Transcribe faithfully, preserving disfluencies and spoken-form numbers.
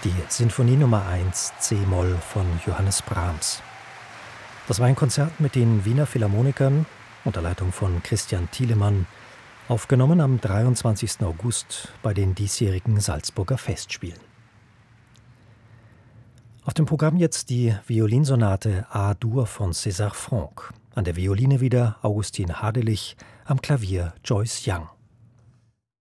Die Sinfonie Nummer eins c-Moll von Johannes Brahms. Das war ein Konzert mit den Wiener Philharmonikern unter Leitung von Christian Thielemann, aufgenommen am dreiundzwanzigsten August bei den diesjährigen Salzburger Festspielen. Auf dem Programm jetzt die Violinsonate A-Dur von César Franck. An der Violine wieder Augustin Hadelich, am Klavier Joyce Young.